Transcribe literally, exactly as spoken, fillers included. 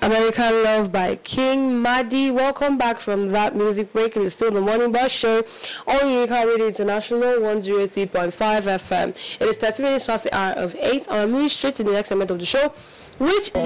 American Love by King Madi. Welcome back from that music break. It is still the Morning Bus Show on Unica Radio International one oh three point five F M. It is thirty minutes past the hour of eight. I'm moving straight to the next segment of the show, which